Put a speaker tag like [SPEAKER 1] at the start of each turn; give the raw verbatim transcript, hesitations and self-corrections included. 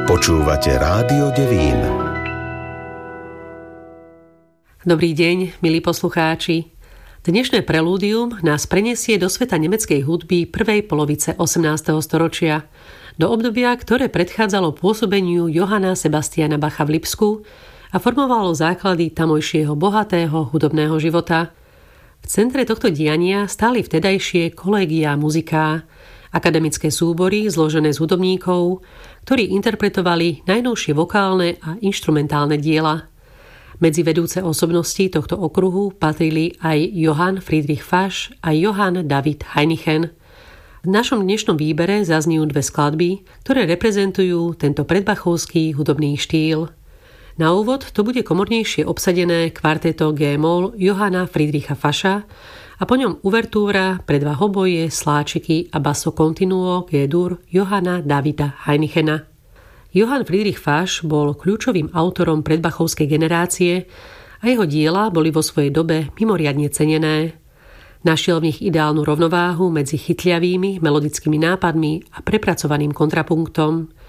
[SPEAKER 1] Počúvate Rádio Devín.
[SPEAKER 2] Dobrý deň, milí poslucháči. Dnešné prelúdium nás prenesie do sveta nemeckej hudby prvej polovice osemnásteho storočia, do obdobia, ktoré predchádzalo pôsobeniu Johanna Sebastiana Bacha v Lipsku a formovalo základy tamojšieho bohatého hudobného života. V centre tohto diania stáli vtedajšie collegia musicae, akademické súbory zložené z hudobníkov, ktorí interpretovali najnovšie vokálne a inštrumentálne diela. Medzi vedúce osobnosti tohto okruhu patrili aj Johann Friedrich Fasch a Johann David Heinichen. V našom dnešnom výbere zaznijú dve skladby, ktoré reprezentujú tento predbachovský hudobný štýl. Na úvod to bude komornejšie obsadené kvarteto G-moll Johanna Friedricha Fascha a po ňom uvertúra pre dva hoboje, sláčiky a basso continuo G-dur Johanna Davida Heinichena. Johann Friedrich Fasch bol kľúčovým autorom predbachovskej generácie a jeho diela boli vo svojej dobe mimoriadne cenené. Našiel v nich ideálnu rovnováhu medzi chytľavými melodickými nápadmi a prepracovaným kontrapunktom.